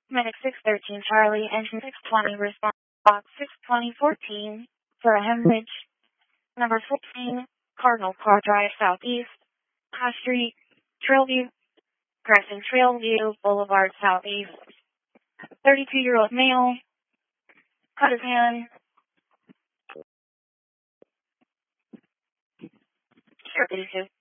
Medic 613 Charlie, engine 620, response box 62014 for a hemorrhage. Number 14, Cardinal Car Drive Southeast, High Street, Trailview, crossing Trailview Boulevard Southeast. 32-year-old male, cut his hand. Sure, 82.